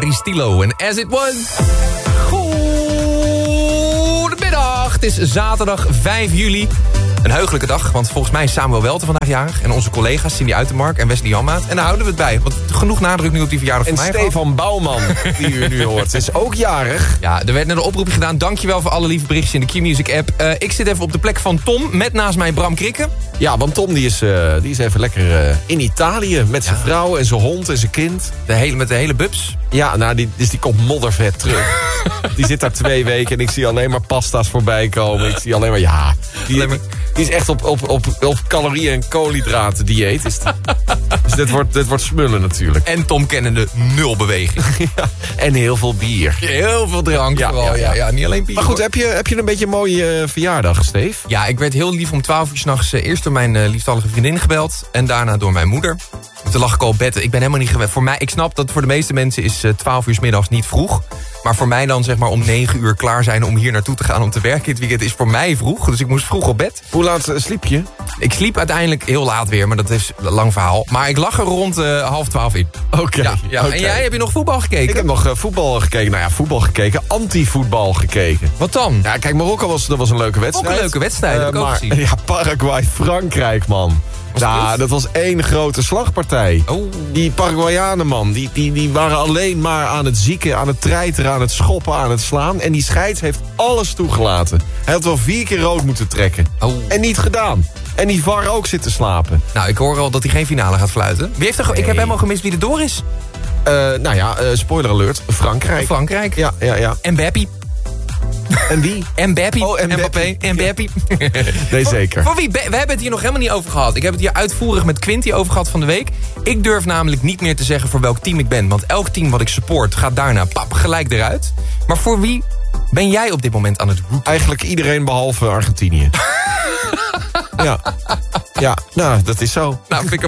Aristilo en As It Was. Goedemiddag, het is zaterdag 5 juli. Een heugelijke dag, want volgens mij is Samuel Welte vandaag jarig. En onze collega's Cindy Uitermark en Wesley Janmaat. En daar houden we het bij, want genoeg nadruk nu op die verjaardag van mij. En Stefan Bouwman, die u nu hoort, is ook jarig. Ja, er werd net een oproepje gedaan. Dankjewel voor alle lieve berichtjes in de Q-Music app. Ik zit even op de plek van Tom, met naast mij Bram Krikke. Ja, want Tom die is even lekker in Italië met zijn vrouw en zijn hond en zijn kind. Met de hele bubs. Ja, nou, die komt moddervet terug. Die zit daar 2 weken en ik zie alleen maar pasta's voorbij komen. Ik zie alleen maar, die is echt op calorieën en koolhydraten dieet. Dus dit wordt smullen natuurlijk. En Tom kennende 0 beweging. Ja, en heel veel bier. Heel veel drank vooral. Ja, niet alleen bier. Maar goed, heb je een beetje een mooie verjaardag, Steef? Ja, ik werd heel lief om 12 uur 's nachts eerst door mijn liefstallige vriendin gebeld. En daarna door mijn moeder. Toen lag ik al op bed. Ik ben helemaal niet gewend. Voor mij, ik snap dat voor de meeste mensen is 12 uur 's middags niet vroeg. Maar voor mij dan zeg maar om 9 uur klaar zijn om hier naartoe te gaan om te werken dit weekend is voor mij vroeg. Dus ik moest vroeg op bed. Hoe laat sliep je? Ik sliep uiteindelijk heel laat weer, maar dat is een lang verhaal. Maar ik lag er rond 11:30 in. Oké. Ja. En jij, heb je nog voetbal gekeken? Ik heb nog voetbal gekeken. Nou ja, voetbal gekeken. Anti-voetbal gekeken. Wat dan? Ja, kijk, Marokko was een leuke wedstrijd. Ook een leuke wedstrijd, heb ik ook gezien. Ja, Paraguay-Frankrijk, man. Ja, dat was één grote slagpartij. Oh. Die Paraguayanen, man, die waren alleen maar aan het zieken, aan het treiteren, aan het schoppen, aan het slaan. En die scheids heeft alles toegelaten. Hij had wel 4 keer rood moeten trekken. Oh. En niet gedaan. En die VAR ook zitten slapen. Nou, ik hoor al dat hij geen finale gaat fluiten. Wie heeft Ik heb helemaal gemist wie er door is. Spoiler alert, Frankrijk. Frankrijk. Ja. En Beppie. En wie? Mbappé. Oh, Mbappé. Mbappé. Nee, zeker. Voor wie? We hebben het hier nog helemaal niet over gehad. Ik heb het hier uitvoerig met Quinty over gehad van de week. Ik durf namelijk niet meer te zeggen voor welk team ik ben. Want elk team wat ik support gaat daarna gelijk eruit. Maar voor wie ben jij op dit moment aan het rooten? Eigenlijk iedereen behalve Argentinië. Ja, nou, dat is zo. Nou, vind ik